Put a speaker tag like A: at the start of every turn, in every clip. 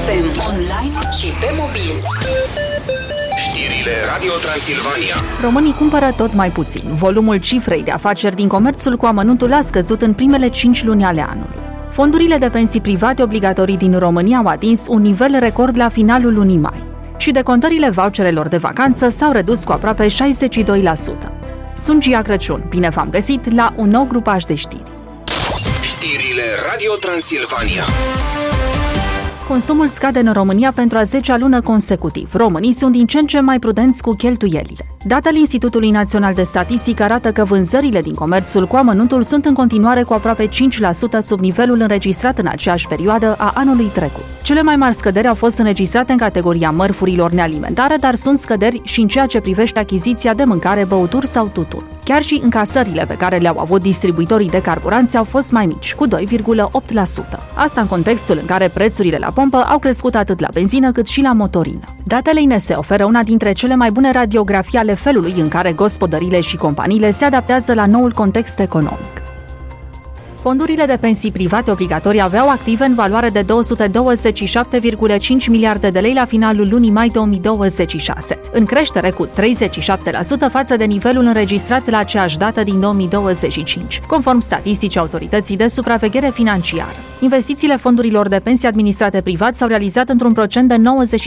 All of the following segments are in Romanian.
A: FM, online și pe mobil.
B: Știrile Radio Transilvania.
C: Românii cumpără tot mai puțin. Volumul cifrei de afaceri din comerțul cu amănuntul a scăzut în primele 5 luni ale anului. Fondurile de pensii private obligatorii din România au atins un nivel record la finalul lunii mai. Și decontările voucherelor de vacanță s-au redus cu aproape 62%. Sunt Gia Crăciun. Bine v-am găsit la un nou grupaj de știri.
B: Știrile Radio Transilvania.
C: Consumul scade în România pentru a 10-a lună consecutiv. Românii sunt din ce în ce mai prudenți cu cheltuielile. Datele Institutului Național de Statistică arată că vânzările din comerțul cu amănuntul sunt în continuare cu aproape 5% sub nivelul înregistrat în aceeași perioadă a anului trecut. Cele mai mari scăderi au fost înregistrate în categoria mărfurilor nealimentare, dar sunt scăderi și în ceea ce privește achiziția de mâncare, băuturi sau tutun. Chiar și încasările pe care le-au avut distribuitorii de carburanți au fost mai mici, cu 2,8%. Asta în contextul în care prețurile la pompă au crescut atât la benzină cât și la motorină. Datele INS oferă una dintre cele mai bune radiografii ale felului în care gospodăriile și companiile se adaptează la noul context economic. Fondurile de pensii private obligatorii aveau active în valoare de 227,5 miliarde de lei la finalul lunii mai 2026, în creștere cu 37% față de nivelul înregistrat la aceeași dată din 2025, conform statisticii Autorității de Supraveghere Financiară. Investițiile fondurilor de pensii administrate privat s-au realizat într-un procent de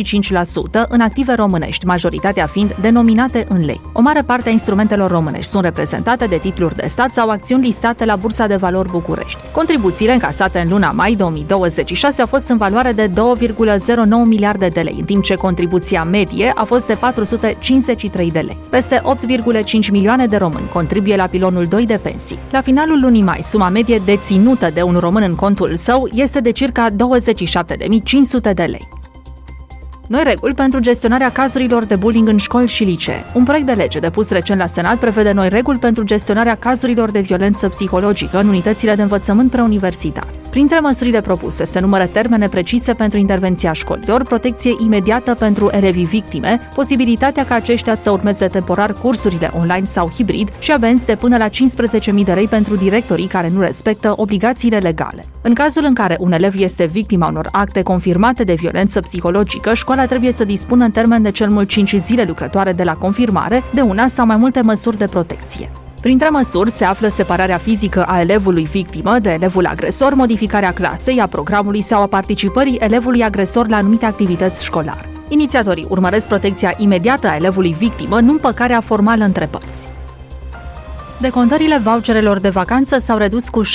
C: 95% în active românești, majoritatea fiind denominate în lei. O mare parte a instrumentelor românești sunt reprezentate de titluri de stat sau acțiuni listate la Bursa de Valori București. Contribuțiile încasate în luna mai 2026 au fost în valoare de 2,09 miliarde de lei, în timp ce contribuția medie a fost de 453 de lei. Peste 8,5 milioane de români contribuie la pilonul 2 de pensii. La finalul lunii mai, suma medie deținută de un român în contul său este de circa 27.500 de lei. Noi reguli pentru gestionarea cazurilor de bullying în școli și licee. Un proiect de lege depus recent la Senat prevede noi reguli pentru gestionarea cazurilor de violență psihologică în unitățile de învățământ preuniversitar. Printre măsurile propuse se numără termene precise pentru intervenția școlilor, protecție imediată pentru elevii victime, posibilitatea ca aceștia să urmeze temporar cursurile online sau hibrid și amenzi de până la 15.000 de lei pentru directorii care nu respectă obligațiile legale. În cazul în care un elev este victima unor acte confirmate de violență psihologică, școala trebuie să dispună în termen de cel mult 5 zile lucrătoare de la confirmare de una sau mai multe măsuri de protecție. Printre măsuri se află separarea fizică a elevului victimă de elevul agresor, modificarea clasei, a programului sau a participării elevului agresor la anumite activități școlare. Inițiatorii urmăresc protecția imediată a elevului victimă, nu împăcarea formală între părți. Decontările voucherelor de vacanță s-au redus cu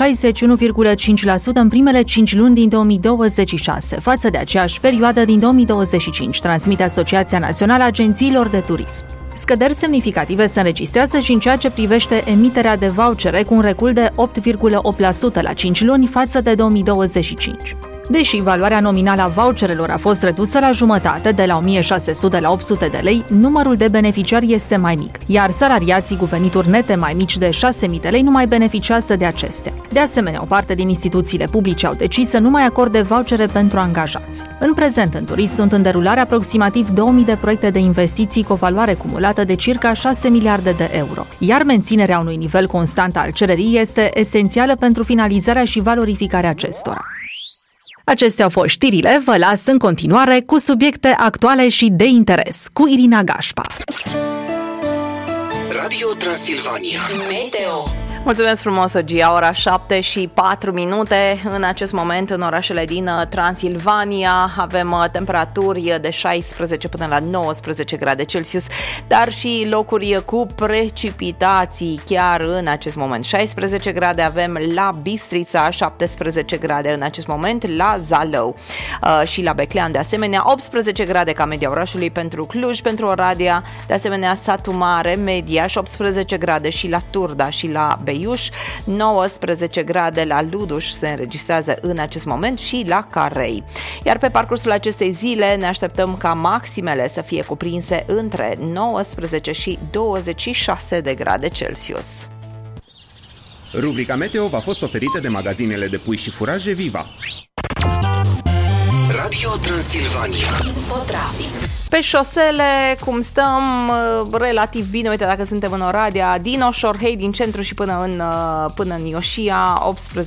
C: 61,5% în primele 5 luni din 2026, față de aceeași perioadă din 2025, transmite Asociația Națională a Agențiilor de Turism. Scăderi semnificative se înregistrează și în ceea ce privește emiterea de vouchere, cu un recul de 8,8% la 5 luni față de 2025. Deși valoarea nominală a voucherelor a fost redusă la jumătate, de la 1.600 la 800 de lei, numărul de beneficiari este mai mic, iar salariații cu venituri nete mai mici de 6.000 de lei nu mai beneficiază de acestea. De asemenea, o parte din instituțiile publice au decis să nu mai acorde vouchere pentru angajați. În prezent, în turism sunt în derulare aproximativ 2.000 de proiecte de investiții cu o valoare cumulată de circa 6 miliarde de euro, iar menținerea unui nivel constant al cererii este esențială pentru finalizarea și valorificarea acestora. Acestea au fost știrile, vă las în continuare cu subiecte actuale și de interes, cu Irina Gașpa.
B: Radio Transilvania.
A: Meteo.
D: Mulțumesc frumos, Gia, ora 7 și 4 minute. În acest moment, în orașele din Transilvania, avem temperaturi de 16 până la 19 grade Celsius, dar și locuri cu precipitații chiar în acest moment. 16 grade avem la Bistrița, 17 grade în acest moment la Zalău și la Beclean, de asemenea 18 grade ca media orașului pentru Cluj, pentru Oradea, de asemenea Satu Mare, media, și 18 grade și la Turda și la Beiuș, 19 grade la Luduș se înregistrează în acest moment și la Carei. Iar pe parcursul acestei zile ne așteptăm ca maximele să fie cuprinse între 19 și 26 de grade Celsius.
B: Rubrica Meteo v-a fost oferită de magazinele de pui și furaje Viva. Radio Transilvania.
A: Infotrafic.
D: Pe șosele, cum stăm, relativ bine. Uite, dacă suntem în Oradea, din Oșorhei, din centru și până în Ioșia, 18